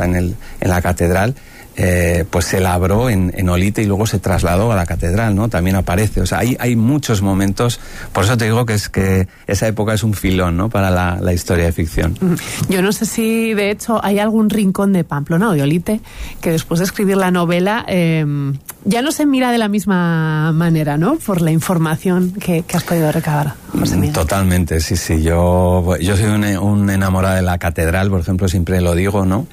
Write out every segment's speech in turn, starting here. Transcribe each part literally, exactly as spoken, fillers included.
está en, el, en la catedral, Eh, pues se labró en, en Olite y luego se trasladó a la catedral, ¿no? También aparece, o sea, hay, hay muchos momentos, por eso te digo que es que esa época es un filón, ¿no? Para la, la historia de ficción. Yo no sé si de hecho hay algún rincón de Pamplona o de Olite que después de escribir la novela eh, ya no se mira de la misma manera, ¿no? Por la información que, que has podido recabar, José Miguel. Totalmente, sí, sí, yo, yo soy un, un enamorado de la catedral, por ejemplo, siempre lo digo, ¿no?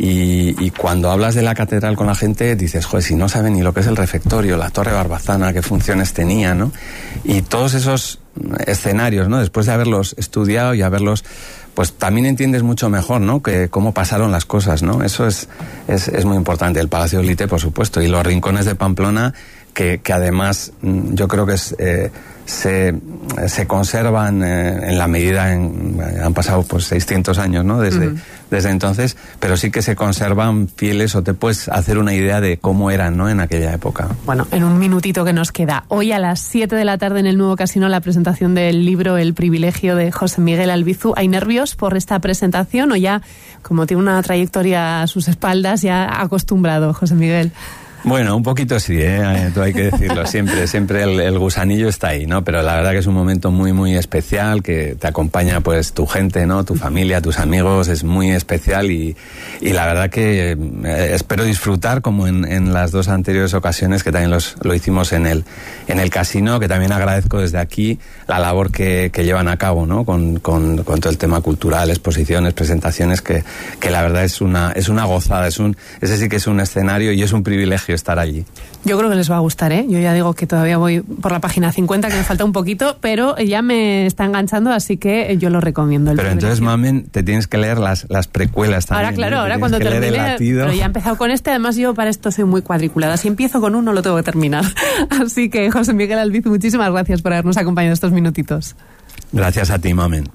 Y, y cuando hablas de la catedral con la gente dices, joder, si no saben ni lo que es el refectorio, la Torre Barbazana, qué funciones tenía, ¿no? Y todos esos escenarios, ¿no? Después de haberlos estudiado y haberlos, pues también entiendes mucho mejor, ¿no? Que cómo pasaron las cosas, ¿no? Eso es, es, es muy importante. El Palacio de Olite, por supuesto, y los rincones de Pamplona, que, que además yo creo que es... Eh, se, se conservan eh, en la medida en, han pasado pues seiscientos años, ¿no? Desde, uh-huh. desde entonces, pero sí que se conservan fieles o te puedes hacer una idea de cómo eran, ¿no? En aquella época. Bueno, en un minutito que nos queda, hoy a las siete de la tarde en el Nuevo Casino, la presentación del libro El privilegio de José Miguel Albizu. ¿Hay nervios por esta presentación o ya, como tiene una trayectoria a sus espaldas, ya acostumbrado, José Miguel? Bueno, un poquito sí, ¿eh? Todo hay que decirlo, siempre, siempre el, el gusanillo está ahí, ¿no? Pero la verdad que es un momento muy, muy especial, que te acompaña pues tu gente, ¿no? Tu familia, tus amigos, es muy especial y, y la verdad que eh, espero disfrutar como en, en las dos anteriores ocasiones que también los, lo hicimos en el, en el casino, que también agradezco desde aquí la labor que, que llevan a cabo, ¿no? Con, con, con todo el tema cultural, exposiciones, presentaciones, que, que la verdad es una, es una gozada, es un, ese sí que es un escenario y es un privilegio estar allí. Yo creo que les va a gustar, ¿eh? Yo ya digo que todavía voy por la página cincuenta, que me falta un poquito, pero ya me está enganchando, así que yo lo recomiendo. Pero entonces, Mamen, te tienes que leer las, las precuelas también. Ahora, claro, ¿eh? ahora cuando termine, pero ya he empezado con este, además yo para esto soy muy cuadriculada. Si empiezo con uno, lo tengo que terminar. Así que, José Miguel Albizu, muchísimas gracias por habernos acompañado estos minutitos. Gracias a ti, Mamen.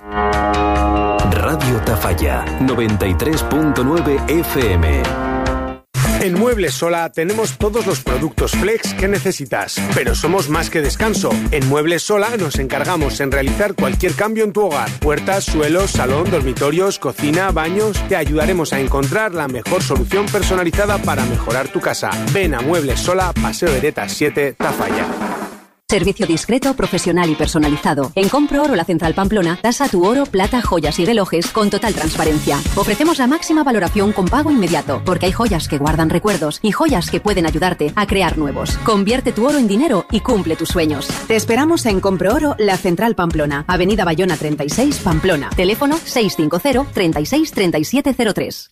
Radio Tafalla, noventa y tres punto nueve F M. En Muebles Sola tenemos todos los productos flex que necesitas, pero somos más que descanso. En Muebles Sola nos encargamos en realizar cualquier cambio en tu hogar. Puertas, suelos, salón, dormitorios, cocina, baños. Te ayudaremos a encontrar la mejor solución personalizada para mejorar tu casa. Ven a Muebles Sola, Paseo Hereta siete, Tafalla. Servicio discreto, profesional y personalizado. En Compro Oro La Central Pamplona, tasa tu oro, plata, joyas y relojes con total transparencia. Ofrecemos la máxima valoración con pago inmediato, porque hay joyas que guardan recuerdos y joyas que pueden ayudarte a crear nuevos. Convierte tu oro en dinero y cumple tus sueños. Te esperamos en Compro Oro La Central Pamplona, Avenida Bayona treinta y seis, Pamplona. Teléfono seis cinco cero, treinta y seis, treinta y siete cero tres.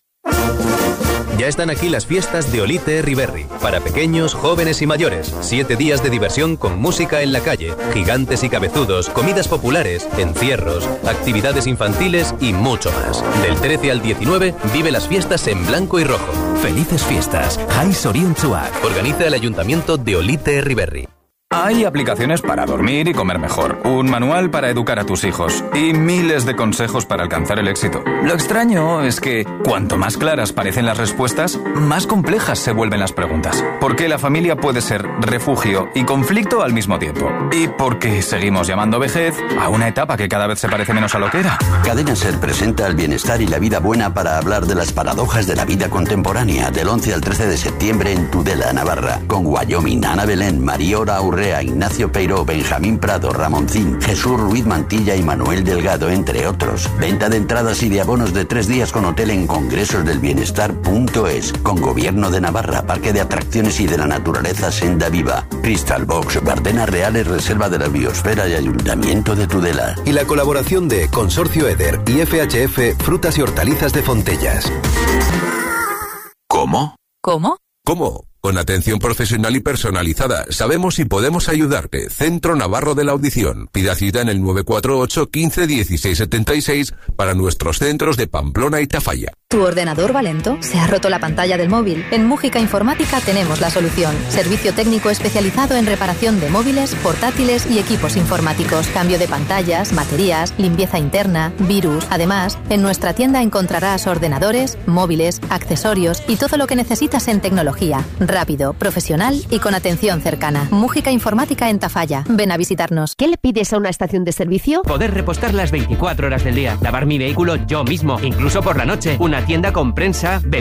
Ya están aquí las fiestas de Olite Riberri. Para pequeños, jóvenes y mayores. Siete días de diversión con música en la calle, gigantes y cabezudos, comidas populares, encierros, actividades infantiles y mucho más. Del trece al diecinueve vive las fiestas en blanco y rojo. Felices fiestas. Jai Sorientzuak. Organiza el Ayuntamiento de Olite Riberri. Hay aplicaciones para dormir y comer mejor, un manual para educar a tus hijos y miles de consejos para alcanzar el éxito. Lo extraño es que cuanto más claras parecen las respuestas, más complejas se vuelven las preguntas. ¿Por qué la familia puede ser refugio y conflicto al mismo tiempo? ¿Y por qué seguimos llamando vejez a una etapa que cada vez se parece menos a lo que era? Cadena Ser presenta el bienestar y la vida buena para hablar de las paradojas de la vida contemporánea del once al trece de septiembre en Tudela, Navarra, con Wyoming, Ana Belén, Mariora Aurre, Ignacio Peiró, Benjamín Prado, Ramoncín, Jesús Ruiz Mantilla y Manuel Delgado, entre otros. Venta de entradas y de abonos de tres días con hotel en congresosdelbienestar punto es, con Gobierno de Navarra, Parque de Atracciones y de la Naturaleza Senda Viva, Crystal Box, Bardenas Reales, Reserva de la Biosfera y Ayuntamiento de Tudela. Y la colaboración de Consorcio Eder y F H F Frutas y Hortalizas de Fontellas. ¿Cómo? ¿Cómo? ¿Cómo? Con atención profesional y personalizada. Sabemos si podemos ayudarte. Centro Navarro de la Audición. Pida cita en el nueve cuatro ocho, quince, dieciséis setenta y seis para nuestros centros de Pamplona y Tafalla. ¿Tu ordenador va lento? ¿Se ha roto la pantalla del móvil? En Mújica Informática tenemos la solución. Servicio técnico especializado en reparación de móviles, portátiles y equipos informáticos. Cambio de pantallas, baterías, limpieza interna, virus. Además, en nuestra tienda encontrarás ordenadores, móviles, accesorios y todo lo que necesitas en tecnología. Rápido, profesional y con atención cercana. Mújica Informática en Tafalla. Ven a visitarnos. ¿Qué le pides a una estación de servicio? Poder repostar las veinticuatro horas del día. Lavar mi vehículo yo mismo, incluso por la noche. Una tienda con prensa,